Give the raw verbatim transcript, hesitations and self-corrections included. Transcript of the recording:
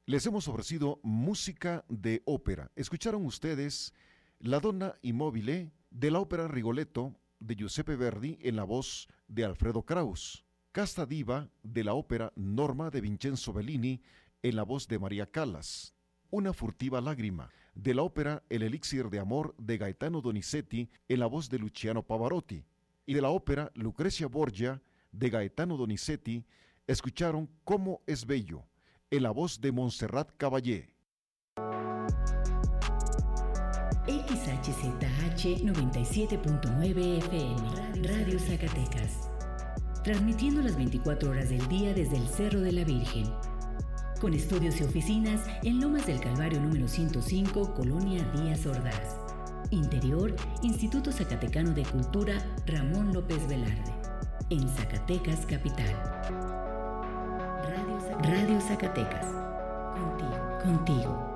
Les hemos ofrecido música de ópera. Escucharon ustedes La Donna Immobile de la ópera Rigoletto de Giuseppe Verdi en la voz de Alfredo Kraus. Casta Diva de la ópera Norma de Vincenzo Bellini en la voz de María Callas. Una furtiva lágrima de la ópera El Elixir de Amor de Gaetano Donizetti en la voz de Luciano Pavarotti. Y de la ópera Lucrecia Borgia de Gaetano Donizetti escucharon Cómo es bello en la voz de Montserrat Caballé. X H Z H noventa y siete punto nueve F M, Radio Zacatecas, transmitiendo las veinticuatro horas del día desde el Cerro de la Virgen, con estudios y oficinas en Lomas del Calvario número ciento cinco, Colonia Díaz Ordaz. Interior, Instituto Zacatecano de Cultura Ramón López Velarde, en Zacatecas Capital. Radio Zacatecas. Radio Zacatecas. Contigo. Contigo.